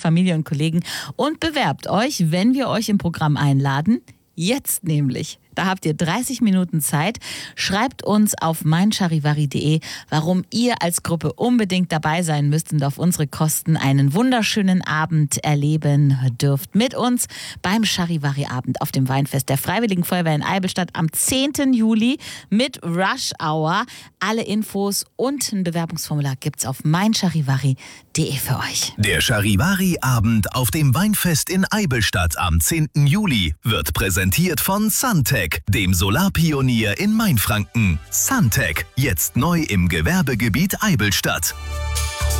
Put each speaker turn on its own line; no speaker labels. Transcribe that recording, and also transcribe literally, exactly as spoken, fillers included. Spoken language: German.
Familie und Kollegen und bewerbt euch, wenn wir euch im Programm einladen. Jetzt nämlich. Da habt ihr dreißig Minuten Zeit. Schreibt uns auf meincharivari punkt de, warum ihr als Gruppe unbedingt dabei sein müsst und auf unsere Kosten einen wunderschönen Abend erleben dürft. Mit uns beim Charivari-Abend auf dem Weinfest der Freiwilligen Feuerwehr in Eibenstadt am zehnten Juli mit Rush Hour. Alle Infos und ein Bewerbungsformular gibt's auf meincharivari punkt de für euch.
Der Charivari-Abend auf dem Weinfest in Eibenstadt am zehnten Juli wird präsentiert von Suntech, dem Solarpionier in Mainfranken. Suntech, jetzt neu im Gewerbegebiet Eibenstadt.